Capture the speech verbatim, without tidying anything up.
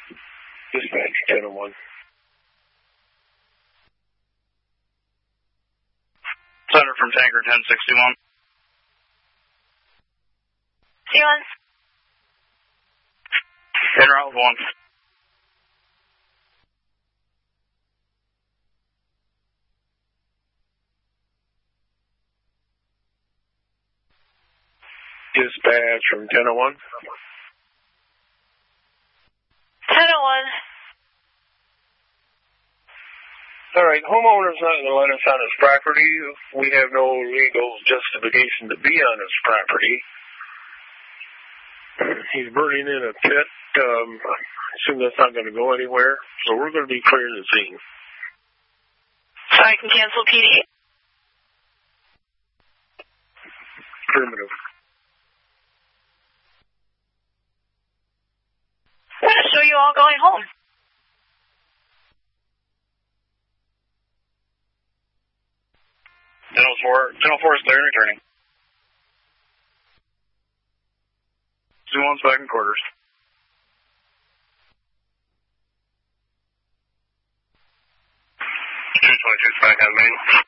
Dispatch ten oh one. Center from Tanker ten sixty-one. C one. En route one. Dispatch from ten oh one. ten oh one. All right, homeowner's not going to let us on his property. We have no legal justification to be on his property. He's burning in a pit. Um, I assume that's not going to go anywhere, so we're going to be clearing the scene. So I can cancel P D. Affirmative. I'm going to show you all going home. ten oh four, ten oh four is clear and returning. two one's back in quarters. two twenty-two's back on main.